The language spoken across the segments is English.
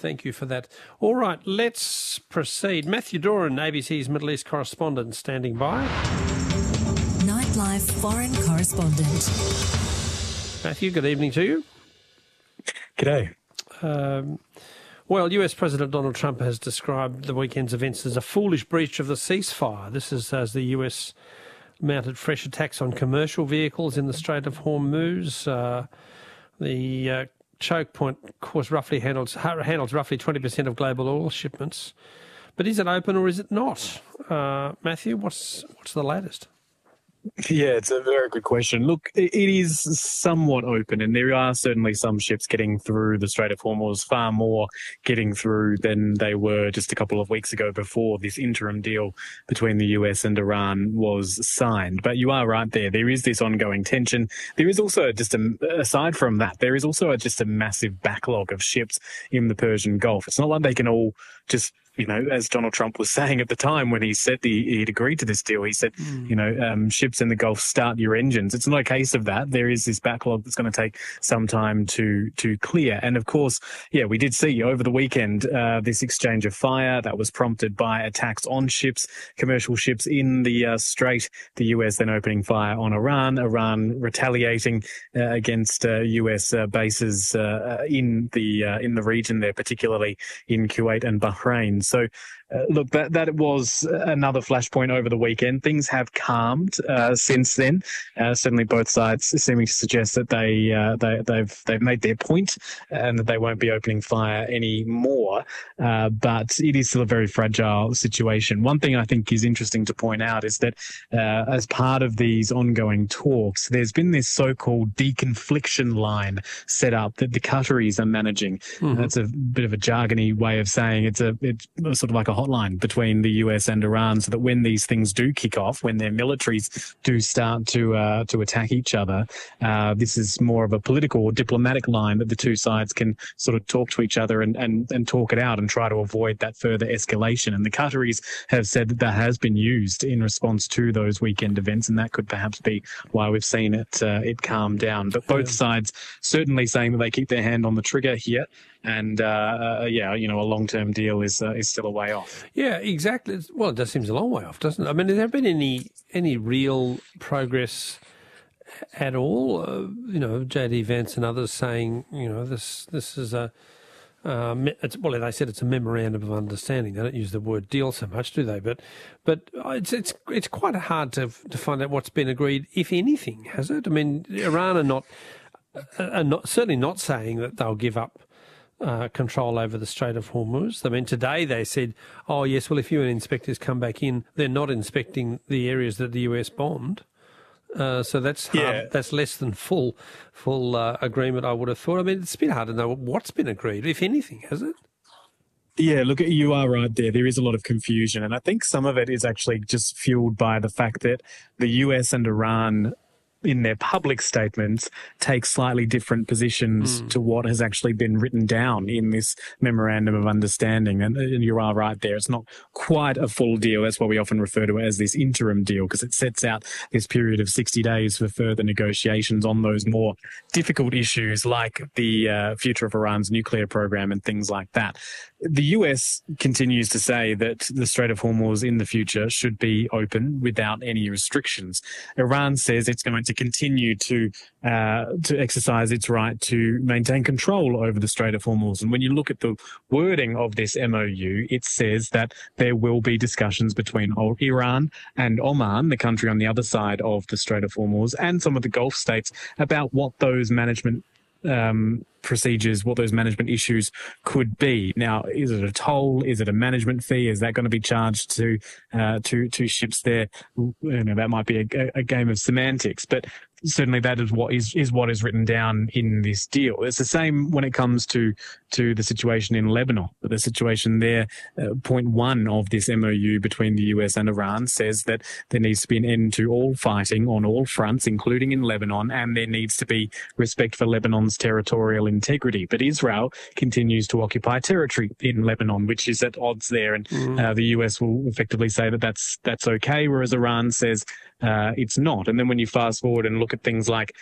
Thank you for that. All right, let's proceed. Matthew Doran, ABC's Middle East correspondent, standing by. Nightlife foreign correspondent. Matthew, good evening to you. G'day. Well, US President Donald Trump has described the weekend's events as a foolish breach of the ceasefire. This is as the US mounted fresh attacks on commercial vehicles in the Strait of Hormuz. The choke point, of course, handles roughly 20% of global oil shipments. But is it open or is it not? Matthew, what's the latest? Yeah, it's a very good question. Look, it is somewhat open, and there are certainly some ships getting through the Strait of Hormuz, far more getting through than they were just a couple of weeks ago before this interim deal between the US and Iran was signed. But you are right there. There is this ongoing tension. There is also aside from that, there is also just a massive backlog of ships in the Persian Gulf. It's not like they can all just, as Donald Trump was saying at the time when he said he'd agreed to this deal, he said, ships in the Gulf, start your engines. It's not a case of that. There is this backlog that's going to take some time to clear. And of course, we did see over the weekend this exchange of fire that was prompted by attacks on ships, commercial ships in the Strait. The US then opening fire on Iran retaliating against US bases in the region there, particularly in Kuwait and Bahrain. So, look, that was another flashpoint over the weekend. Things have calmed since then. Certainly, both sides seeming to suggest that they've made their point and that they won't be opening fire anymore. But it is still a very fragile situation. One thing I think is interesting to point out is that as part of these ongoing talks, there's been this so-called deconfliction line set up that the Qataris are managing. Mm-hmm. That's a bit of a jargony way of saying it's sort of like a hotline between the US and Iran, so that when these things do kick off, when their militaries do start to attack each other, this is more of a political or diplomatic line that the two sides can sort of talk to each other and talk it out and try to avoid that further escalation. And the Qataris have said that has been used in response to those weekend events, and that could perhaps be why we've seen it calm down. But both sides certainly saying that they keep their hand on the trigger here. And, a long-term deal is still a way off. Yeah, exactly. Well, it just seems a long way off, doesn't it? I mean, has there been any real progress at all? J.D. Vance and others saying, this is they said it's a memorandum of understanding. They don't use the word deal so much, do they? But it's quite hard to find out what's been agreed, if anything, has it? I mean, Iran are not certainly not saying that they'll give up control over the Strait of Hormuz. I mean, today they said, oh, yes, well, if UN inspectors come back in, they're not inspecting the areas that the US bombed. So that's hard. Yeah. That's less than full agreement, I would have thought. I mean, it's been hard to know what's been agreed, if anything, has it? Yeah, look, you are right there. There is a lot of confusion. And I think some of it is actually just fueled by the fact that the US and Iran, in their public statements, take slightly different positions to what has actually been written down in this memorandum of understanding. And you are right there. It's not quite a full deal. That's why we often refer to it as this interim deal, because it sets out this period of 60 days for further negotiations on those more difficult issues like the future of Iran's nuclear program and things like that. The US continues to say that the Strait of Hormuz in the future should be open without any restrictions. Iran says it's going to continue to exercise its right to maintain control over the Strait of Hormuz. And when you look at the wording of this MOU, it says that there will be discussions between Iran and Oman, the country on the other side of the Strait of Hormuz, and some of the Gulf states about what those management procedures, what those management issues could be. Now, is it a toll? Is it a management fee? Is that going to be charged to ships there? That might be a game of semantics, but certainly that is what is written down in this deal. It's the same when it comes to the situation in Lebanon. The situation there, point one of this MOU between the US and Iran says that there needs to be an end to all fighting on all fronts, including in Lebanon, and there needs to be respect for Lebanon's territorial integrity. But Israel continues to occupy territory in Lebanon, which is at odds there, and the US will effectively say that that's okay, whereas Iran says it's not. And then when you fast forward and look at things like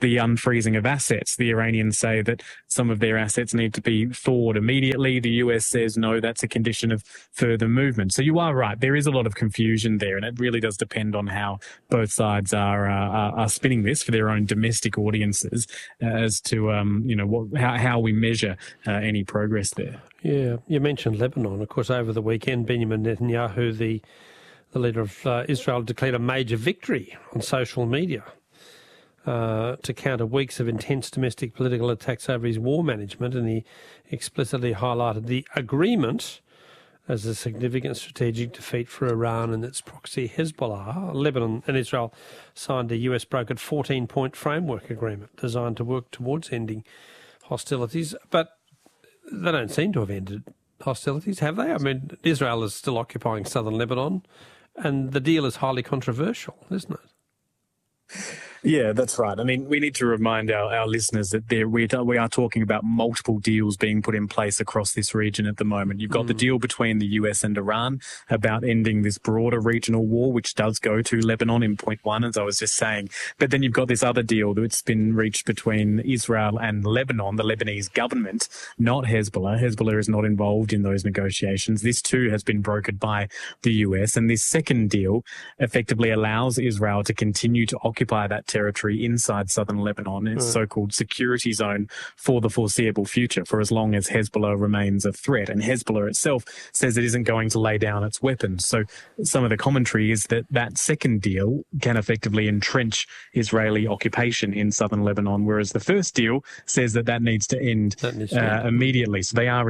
the unfreezing of assets. The Iranians say that some of their assets need to be thawed immediately. The US says, no, that's a condition of further movement. So you are right. There is a lot of confusion there, and it really does depend on how both sides are spinning this for their own domestic audiences as to, how we measure any progress there. Yeah, you mentioned Lebanon. Of course, over the weekend, Benjamin Netanyahu, the leader of Israel, declared a major victory on social media to counter weeks of intense domestic political attacks over his war management, and he explicitly highlighted the agreement as a significant strategic defeat for Iran and its proxy Hezbollah. Lebanon and Israel signed a US-brokered 14-point framework agreement designed to work towards ending hostilities, but they don't seem to have ended hostilities, have they? I mean, Israel is still occupying southern Lebanon, and the deal is highly controversial, isn't it? Yeah, that's right. I mean, we need to remind our listeners that we are talking about multiple deals being put in place across this region at the moment. You've got the deal between the US and Iran about ending this broader regional war, which does go to Lebanon in point one, as I was just saying. But then you've got this other deal that's been reached between Israel and Lebanon, the Lebanese government, not Hezbollah. Hezbollah is not involved in those negotiations. This too has been brokered by the US. And this second deal effectively allows Israel to continue to occupy that territory inside southern Lebanon, its so-called security zone, for the foreseeable future, for as long as Hezbollah remains a threat. And Hezbollah itself says it isn't going to lay down its weapons. So some of the commentary is that that second deal can effectively entrench Israeli occupation in southern Lebanon, whereas the first deal says that needs to end immediately. So they are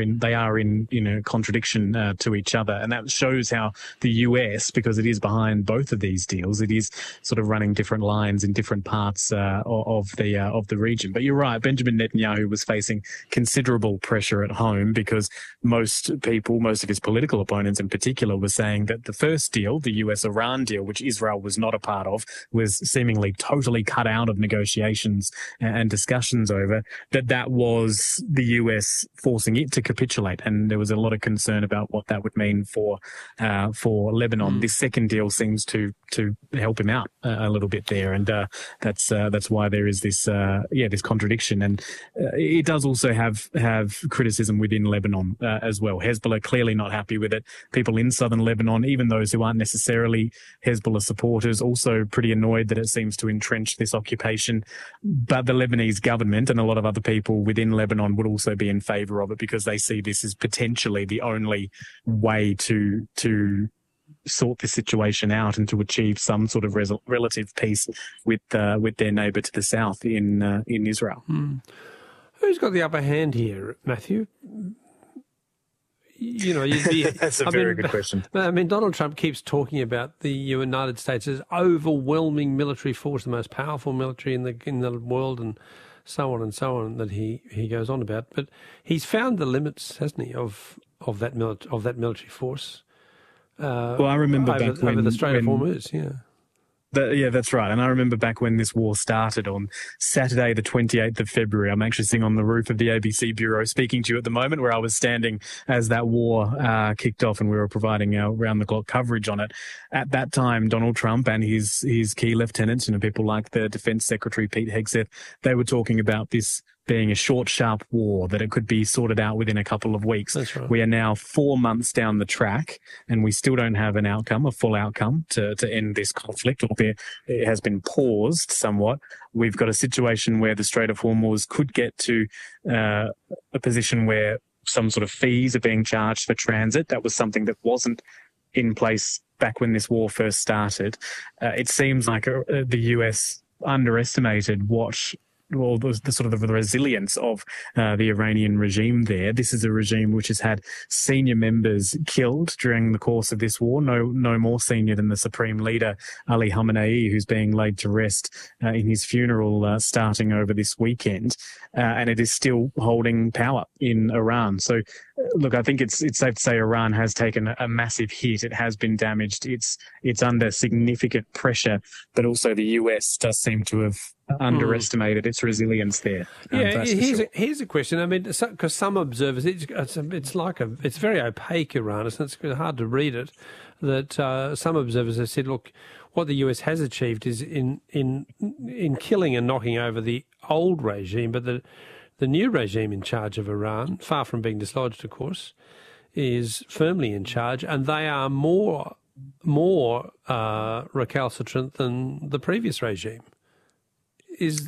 in contradiction to each other, and that shows how the US, because it is behind both of these deals, it is sort of running different lines in different parts of the region. But you're right, Benjamin Netanyahu was facing considerable pressure at home because most of his political opponents in particular, were saying that the first deal, the US-Iran deal, which Israel was not a part of, was seemingly totally cut out of negotiations and discussions over, that was the US forcing it to capitulate. And there was a lot of concern about what that would mean for Lebanon. This second deal seems to help him out a little bit there, and that's why there is this contradiction. And it does also have criticism within Lebanon as well. Hezbollah clearly not happy with it. People in southern Lebanon, even those who aren't necessarily Hezbollah supporters, also pretty annoyed that it seems to entrench this occupation. But the Lebanese government and a lot of other people within Lebanon would also be in favour of it, because they see this as potentially the only way to sort this situation out and to achieve some sort of relative peace with their neighbour to the south in Israel. Who's got the upper hand here, Matthew? That's a very good question. I mean, Donald Trump keeps talking about the United States as overwhelming military force, the most powerful military in the world, and so on that he goes on about. But he's found the limits, hasn't he, of that military force. Well, I remember back when over the Strait of Hormuz, yeah, that's right. And I remember back when this war started on Saturday, the 28th of February. I'm actually sitting on the roof of the ABC bureau speaking to you at the moment, where I was standing as that war kicked off, and we were providing our round-the-clock coverage on it. At that time, Donald Trump and his key lieutenants, people like the Defense Secretary Pete Hegseth, they were talking about this being a short, sharp war, that it could be sorted out within a couple of weeks. That's right. We are now 4 months down the track, and we still don't have a full outcome to end this conflict, albeit it has been paused somewhat. We've got a situation where the Strait of Hormuz could get to a position where some sort of fees are being charged for transit. That was something that wasn't in place back when this war first started. It seems like the US underestimated the sort of the resilience of the Iranian regime there. This is a regime which has had senior members killed during the course of this war, no more senior than the Supreme Leader, Ali Khamenei, who's being laid to rest in his funeral starting over this weekend. And it is still holding power in Iran. So, look, I think it's safe to say Iran has taken a massive hit. It has been damaged. It's under significant pressure, but also the US does seem to have underestimated its resilience there. Yeah, here's a question. I mean, because some observers, it's very opaque, Iran. It's hard to read it. That some observers have said, look, what the US has achieved is in killing and knocking over the old regime, but the new regime in charge of Iran, far from being dislodged, of course, is firmly in charge, and they are more recalcitrant than the previous regime. Is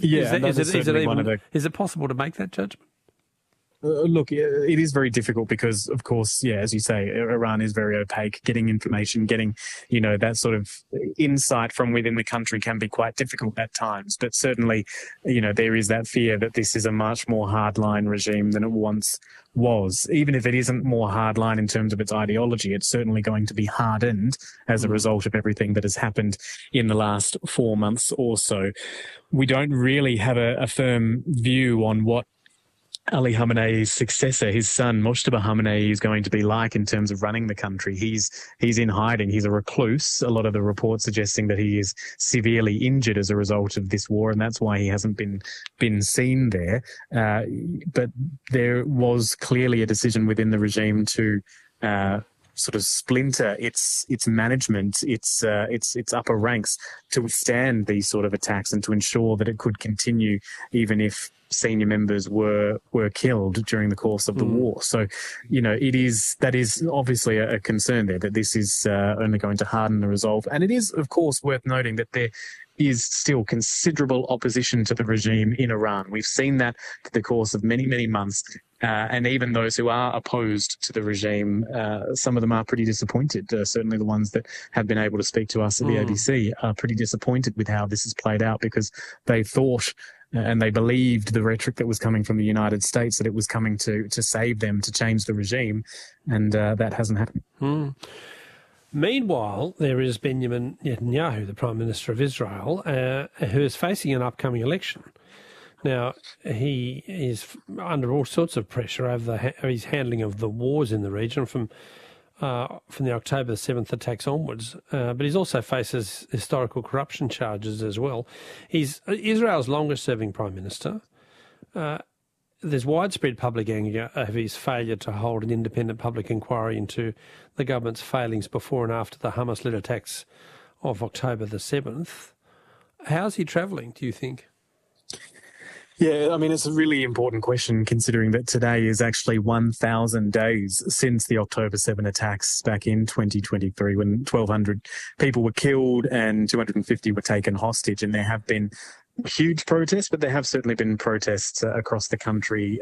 it possible to make that judgment? Look, it is very difficult because, of course, as you say, Iran is very opaque. Getting information, getting, that sort of insight from within the country can be quite difficult at times. But certainly, there is that fear that this is a much more hardline regime than it once was. Even if it isn't more hardline in terms of its ideology, it's certainly going to be hardened as a result of everything that has happened in the last 4 months or so. We don't really have a firm view on what Ali Khamenei's successor, his son, Mojtaba Khamenei, is going to be like in terms of running the country. He's in hiding. He's a recluse. A lot of the reports suggesting that he is severely injured as a result of this war, and that's why he hasn't been seen there. But there was clearly a decision within the regime to sort of splinter its management, its upper ranks to withstand these sort of attacks and to ensure that it could continue even if senior members were killed during the course of the war. So, that is obviously a concern there, that this is only going to harden the resolve. And it is, of course, worth noting that there is still considerable opposition to the regime in Iran. We've seen that through the course of many, many months. And even those who are opposed to the regime, some of them are pretty disappointed. Certainly the ones that have been able to speak to us at the ABC are pretty disappointed with how this has played out, because they thought and they believed the rhetoric that was coming from the United States, that it was coming to save them, to change the regime, and that hasn't happened. Meanwhile, there is Benjamin Netanyahu, the Prime Minister of Israel, who is facing an upcoming election. Now, he is under all sorts of pressure over his handling of the wars in the region from the October 7th attacks onwards, but he also faces historical corruption charges as well. He's Israel's longest-serving Prime Minister. There's widespread public anger over his failure to hold an independent public inquiry into the government's failings before and after the Hamas-led attacks of October the 7th. How's he travelling, do you think? Yeah, I mean, it's a really important question, considering that today is actually 1,000 days since the October 7 attacks back in 2023, when 1,200 people were killed and 250 were taken hostage. And there have been huge protests, but there have certainly been protests across the country,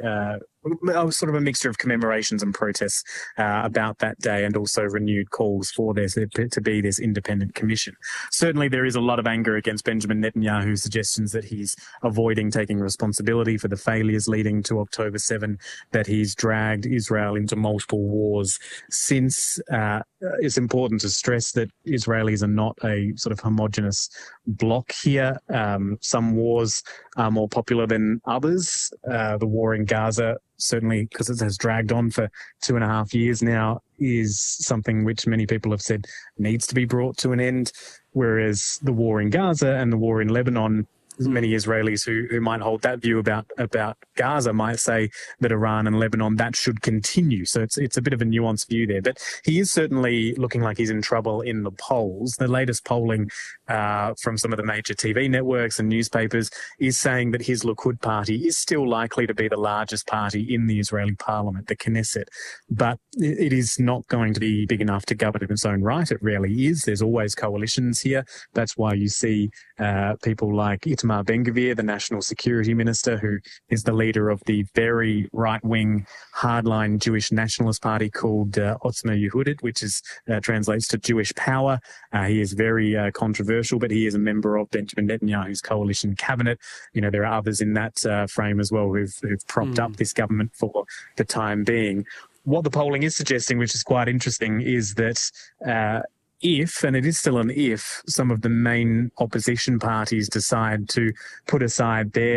sort of a mixture of commemorations and protests about that day, and also renewed calls for there to be this independent commission. Certainly there is a lot of anger against Benjamin Netanyahu's suggestions that he's avoiding taking responsibility for the failures leading to October 7, that he's dragged Israel into multiple wars since. It's important to stress that Israelis are not a sort of homogenous bloc here. Some wars are more popular than others. The war in Gaza, certainly because it has dragged on for 2.5 years now, is something which many people have said needs to be brought to an end, whereas the war in Gaza and the war in Lebanon, many Israelis who might hold that view about Gaza might say that Iran and Lebanon, that should continue. So it's a bit of a nuanced view there. But he is certainly looking like he's in trouble in the polls. The latest polling from some of the major TV networks and newspapers is saying that his Likud party is still likely to be the largest party in the Israeli parliament, the Knesset. But it is not going to be big enough to govern in its own right. It rarely is. There's always coalitions here. That's why you see people like Itamar Ben-Gvir, the national security minister, who is the leader of the very right-wing, hardline Jewish nationalist party called Otzma Yehudit, which translates to Jewish Power. He is very controversial, but he is a member of Benjamin Netanyahu's coalition cabinet. There are others in that frame as well who've propped up this government for the time being. What the polling is suggesting, which is quite interesting, is that if, and it is still an if, some of the main opposition parties decide to put aside their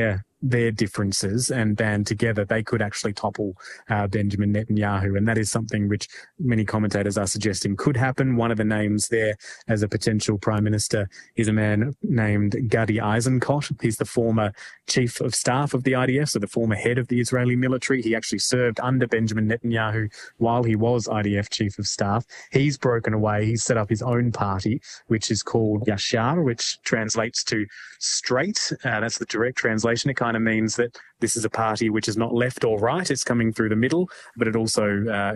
their differences and band together, they could actually topple Benjamin Netanyahu. And that is something which many commentators are suggesting could happen. One of the names there as a potential prime minister is a man named Gadi Eisenkot. He's the former chief of staff of the IDF, so the former head of the Israeli military. He actually served under Benjamin Netanyahu while he was IDF chief of staff. He's broken away. He's set up his own party, which is called Yashar, which translates to straight. That's the direct translation. It kind of means that this is a party which is not left or right. It's coming through the middle, but it also